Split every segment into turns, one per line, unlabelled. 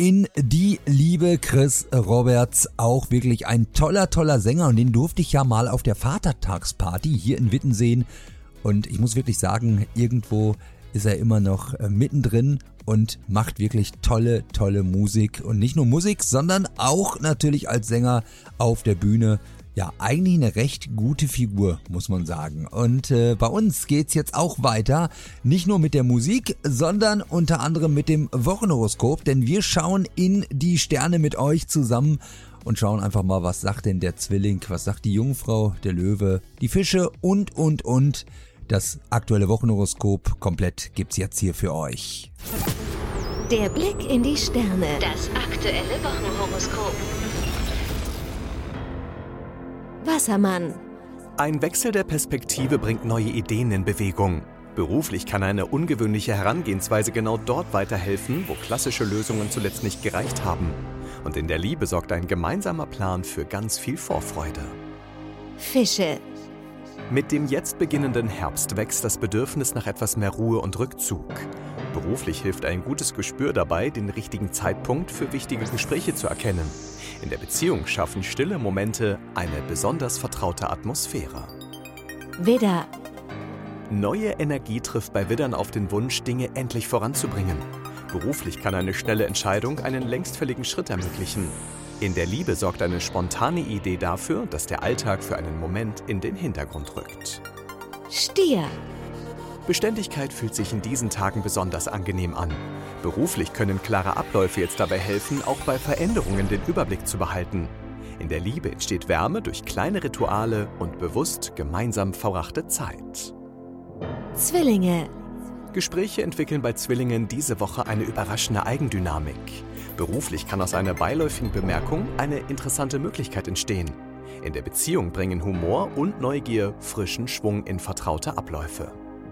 in die Liebe. Chris Roberts, auch wirklich ein toller Sänger, und den durfte ich ja mal auf der Vatertagsparty hier in Witten sehen. Und ich muss wirklich sagen, irgendwo ist er immer noch mittendrin und macht wirklich tolle Musik. Und nicht nur Musik, sondern auch natürlich als Sänger auf der Bühne. Ja, eigentlich eine recht gute Figur, muss man sagen. Und bei uns geht's jetzt auch weiter, nicht nur mit der Musik, sondern unter anderem mit dem Wochenhoroskop, denn wir schauen in die Sterne mit euch zusammen und schauen einfach mal, was sagt denn der Zwilling, was sagt die Jungfrau, der Löwe, die Fische und. Das aktuelle Wochenhoroskop komplett gibt's jetzt hier für euch.
Der Blick in die Sterne. Das aktuelle Wochenhoroskop. Wassermann.
Ein Wechsel der Perspektive bringt neue Ideen in Bewegung. Beruflich kann eine ungewöhnliche Herangehensweise genau dort weiterhelfen, wo klassische Lösungen zuletzt nicht gereicht haben. Und in der Liebe sorgt ein gemeinsamer Plan für ganz viel Vorfreude.
Fische.
Mit dem jetzt beginnenden Herbst wächst das Bedürfnis nach etwas mehr Ruhe und Rückzug. Beruflich hilft ein gutes Gespür dabei, den richtigen Zeitpunkt für wichtige Gespräche zu erkennen. In der Beziehung schaffen stille Momente eine besonders vertraute Atmosphäre.
Widder.
Neue Energie trifft bei Widdern auf den Wunsch, Dinge endlich voranzubringen. Beruflich kann eine schnelle Entscheidung einen längstfälligen Schritt ermöglichen. In der Liebe sorgt eine spontane Idee dafür, dass der Alltag für einen Moment in den Hintergrund rückt.
Stier.
Beständigkeit fühlt sich in diesen Tagen besonders angenehm an. Beruflich können klare Abläufe jetzt dabei helfen, auch bei Veränderungen den Überblick zu behalten. In der Liebe entsteht Wärme durch kleine Rituale und bewusst gemeinsam verbrachte Zeit.
Zwillinge.
Gespräche entwickeln bei Zwillingen diese Woche eine überraschende Eigendynamik. Beruflich kann aus einer beiläufigen Bemerkung eine interessante Möglichkeit entstehen. In der Beziehung bringen Humor und Neugier frischen Schwung in vertraute Abläufe.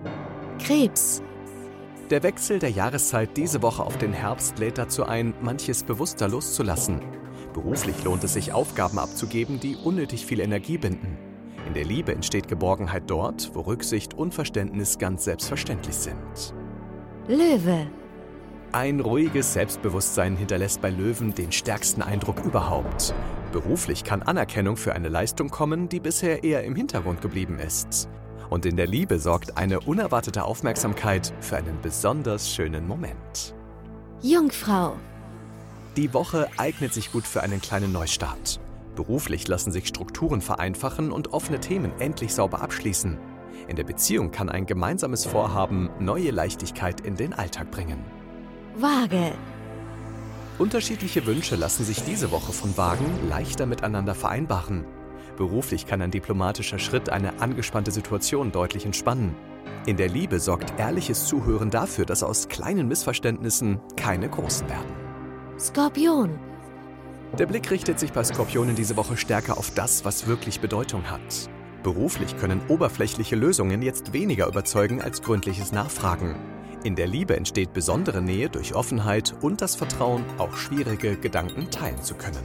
Krebs.
Der Wechsel der Jahreszeit diese Woche auf den Herbst lädt dazu ein, manches bewusster loszulassen. Beruflich lohnt es sich, Aufgaben abzugeben, die unnötig viel Energie binden. In der Liebe entsteht Geborgenheit dort, wo Rücksicht und Verständnis ganz selbstverständlich sind.
Löwe.
Ein ruhiges Selbstbewusstsein hinterlässt bei Löwen den stärksten Eindruck überhaupt. Beruflich kann Anerkennung für eine Leistung kommen, die bisher eher im Hintergrund geblieben ist. Und in der Liebe sorgt eine unerwartete Aufmerksamkeit für einen besonders schönen Moment.
Jungfrau.
Die Woche eignet sich gut für einen kleinen Neustart. Beruflich lassen sich Strukturen vereinfachen und offene Themen endlich sauber abschließen. In der Beziehung kann ein gemeinsames Vorhaben neue Leichtigkeit in den Alltag bringen.
Waage.
Unterschiedliche Wünsche lassen sich diese Woche von Waagen leichter miteinander vereinbaren. Beruflich kann ein diplomatischer Schritt eine angespannte Situation deutlich entspannen. In der Liebe sorgt ehrliches Zuhören dafür, dass aus kleinen Missverständnissen keine großen werden.
Skorpion.
Der Blick richtet sich bei Skorpionen diese Woche stärker auf das, was wirklich Bedeutung hat. Beruflich können oberflächliche Lösungen jetzt weniger überzeugen als gründliches Nachfragen. In der Liebe entsteht besondere Nähe durch Offenheit und das Vertrauen, auch schwierige Gedanken teilen zu können.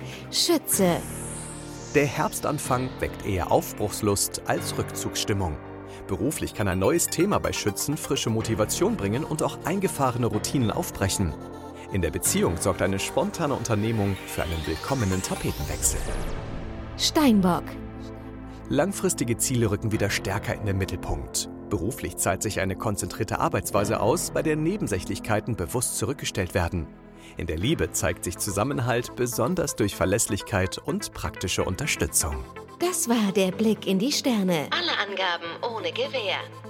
Schütze.
Der Herbstanfang weckt eher Aufbruchslust als Rückzugsstimmung. Beruflich kann ein neues Thema bei Schützen frische Motivation bringen und auch eingefahrene Routinen aufbrechen. In der Beziehung sorgt eine spontane Unternehmung für einen willkommenen Tapetenwechsel.
Steinbock.
Langfristige Ziele rücken wieder stärker in den Mittelpunkt. Beruflich zahlt sich eine konzentrierte Arbeitsweise aus, bei der Nebensächlichkeiten bewusst zurückgestellt werden. In der Liebe zeigt sich Zusammenhalt besonders durch Verlässlichkeit und praktische Unterstützung.
Das war der Blick in die Sterne. Alle Angaben ohne Gewähr.